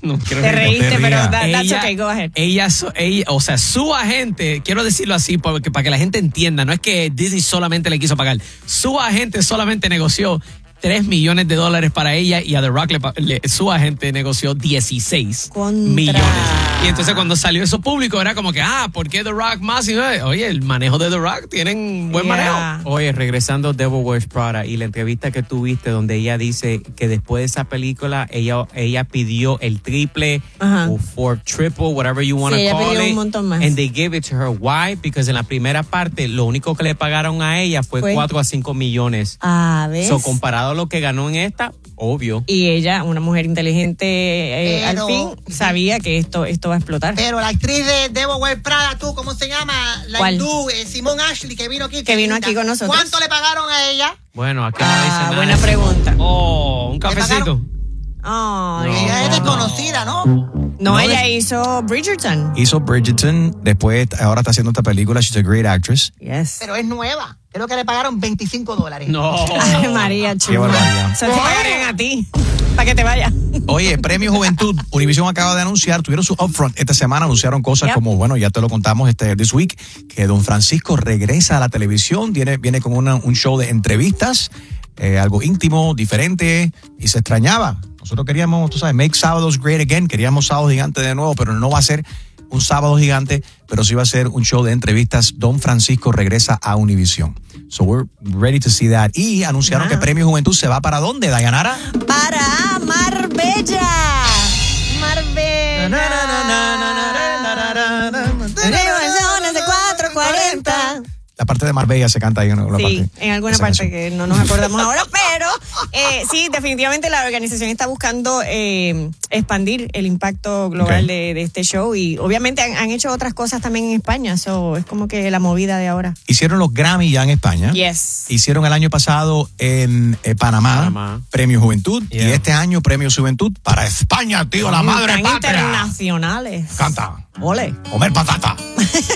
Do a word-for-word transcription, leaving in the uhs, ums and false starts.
No quiero Te reíste, te pero ría. that, that's ella, okay, go ahead. Ella, ella, o sea, su agente, quiero decirlo así porque, para que la gente entienda, no es que Disney solamente le quiso pagar, su agente solamente negoció tres millones de dólares para ella y a The Rock le, le, su agente negoció dieciséis millones. Y entonces cuando salió eso público era como que, ah, ¿por qué The Rock más? Y, oye, el manejo de The Rock tienen buen yeah. manejo. Oye, regresando a Devil Wears Prada y la entrevista que tuviste donde ella dice que después de esa película ella, ella pidió el triple uh-huh. o for triple, whatever you want to sí, call it. Un montón más. And they gave it to her. Why? Because en la primera parte lo único que le pagaron a ella fue, fue? cuatro a cinco millones. Ah, ¿ves? So, comparado a lo que ganó en esta, obvio. Y ella, una mujer inteligente, eh, pero, al fin sabía que esto, esto va a explotar. Pero la actriz de Devil Wears Prada, ¿tú cómo se llama? La ¿Cuál? hindú, eh, Simone Ashley, que vino aquí. Que vino aquí con nosotros. ¿Cuánto le pagaron a ella? Bueno, aquí ah, no dice nada. buena pregunta. Oh, un cafecito. Oh, no, ella no, es desconocida, ¿no? No, no ella es... hizo Bridgerton. Hizo Bridgerton, después ahora está haciendo esta película. She's a great actress. Yes. Pero es nueva. Creo que le pagaron veinticinco dólares. No. Ay, María, qué barbaridad. Se te pagarían a ti, para que te vayas. Oye, Premio Juventud, Univision acaba de anunciar, tuvieron su upfront esta semana, anunciaron cosas yep. como, bueno, ya te lo contamos este this week, que Don Francisco regresa a la televisión, viene, viene con una, un show de entrevistas, eh, algo íntimo, diferente, y se extrañaba. Nosotros queríamos, tú sabes, make Sábados great again, queríamos Sábado Gigante de nuevo, pero no va a ser un Sábado Gigante, pero sí va a ser un show de entrevistas. Don Francisco regresa a Univision. So we're ready to see that. Y anunciaron wow. que Premio Juventud se va ¿para dónde, Dayanara? Para Marbella. Marbella. Regiones de cuatro cuarenta. La parte de Marbella se canta ahí en alguna sí, parte. Sí, en alguna parte que no nos acordamos ahora, pero eh, sí, definitivamente la organización está buscando eh, expandir el impacto global okay. de, de este show y obviamente han, han hecho otras cosas también en España, so es como que la movida de ahora. Hicieron los Grammy ya en España. Yes. Hicieron el año pasado en eh, Panamá, Panamá, Premio Juventud, yeah. y este año Premio Juventud para España, tío, la madre patria. Internacionales. Canta. Ole. Comer patata.